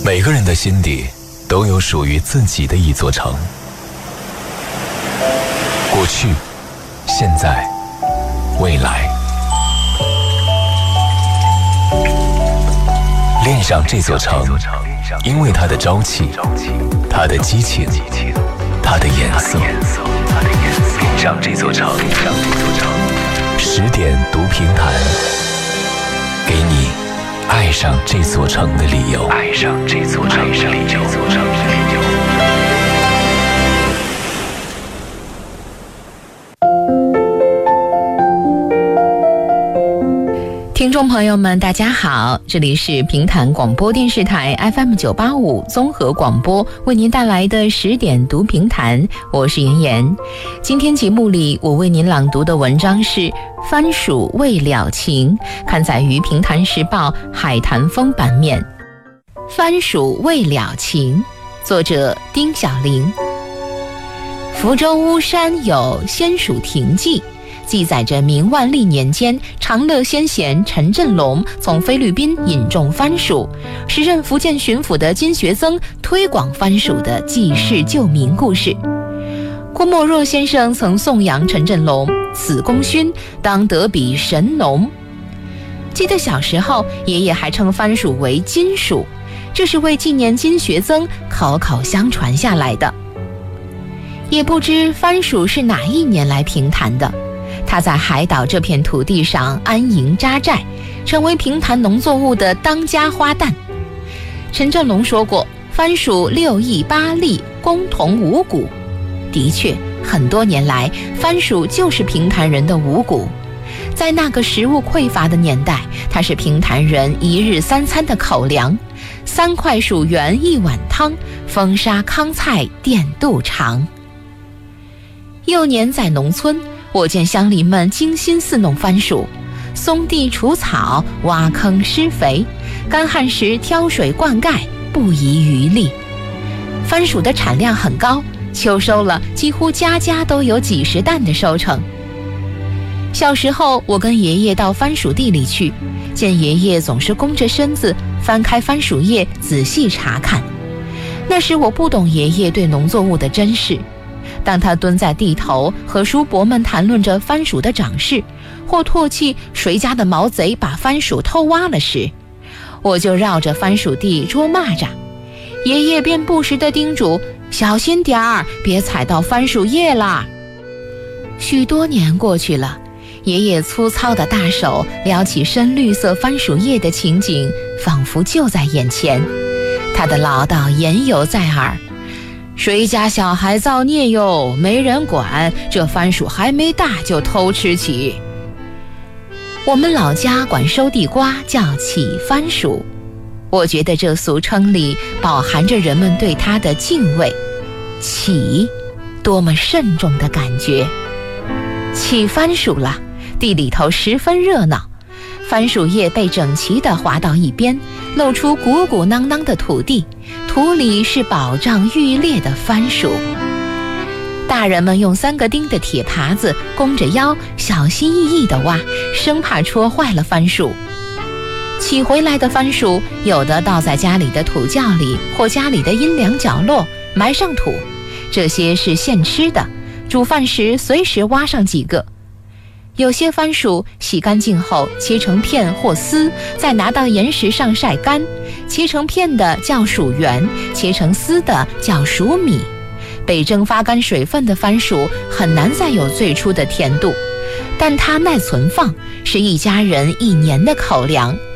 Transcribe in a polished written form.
每个人的心底都有属于自己的一座城，过去、现在、未来。恋上这座城，因为它的朝气，它的激情，它的颜色。恋上这座城，10点读评弹，给你爱上这座城的理由。爱上这座城的理由。 听众朋友们大家好，这里是平潭广播电视台 FM985 综合广播为您带来的10点读评弹，我是妍妍。今天节目里我为您朗读的文章是番薯未了情，刊载于平潭时报海坛风版面。番薯未了情，作者丁小玲。福州巫山有仙蜀亭记，记载着明万历年间，长乐先贤陈振龙从菲律宾引种番薯，时任福建巡抚的金学增推广番薯的济世救民故事。郭沫若先生曾颂扬陈振龙，此功勋当得比神农。记得小时候，爷爷还称番薯为金薯，这是为纪念金学增口口相传下来的。也不知番薯是哪一年来平潭的，它在海岛这片土地上安营扎寨，成为平潭农作物的当家花旦。陈振龙说过，番薯6益8利，共同五谷。的确，很多年来，番薯就是平潭人的五谷。在那个食物匮乏的年代，它是平潭人1日3餐的口粮，3块薯元1碗汤，风沙糠菜垫肚肠。幼年在农村，我见乡邻们精心饲弄番薯，松地除草，挖坑施肥，干旱时挑水灌溉，不遗余力。番薯的产量很高，秋收了几乎家家都有几十担的收成。小时候我跟爷爷到番薯地里去，见爷爷总是弓着身子翻开番薯叶仔细查看。那时我不懂爷爷对农作物的珍视，当他蹲在地头和叔伯们谈论着番薯的长势，或唾弃谁家的毛贼把番薯偷挖了时，我就绕着番薯地捉蚂蚱，爷爷便不时地叮嘱，小心点儿，别踩到番薯叶啦。许多年过去了，爷爷粗糙的大手撩起深绿色番薯叶的情景仿佛就在眼前，他的唠叨言犹在耳，谁家小孩造孽哟，没人管，这番薯还没大就偷吃起。我们老家管收地瓜叫起番薯，我觉得这俗称里饱含着人们对它的敬畏。起，多么慎重的感觉。起番薯了，地里头十分热闹，番薯叶被整齐地划到一边，露出鼓鼓囊囊的土地，土里是饱胀欲裂的番薯。大人们用3个钉的铁耙子弓着腰，小心翼翼地挖，生怕戳坏了番薯。起回来的番薯，有的倒在家里的土窖里，或家里的阴凉角落埋上土，这些是现吃的，煮饭时随时挖上几个。有些番薯洗干净后切成片或丝，再拿到岩石上晒干，切成片的叫薯圆，切成丝的叫薯米。被蒸发干水分的番薯很难再有最初的甜度，但它耐存放，是一家人1年的口粮。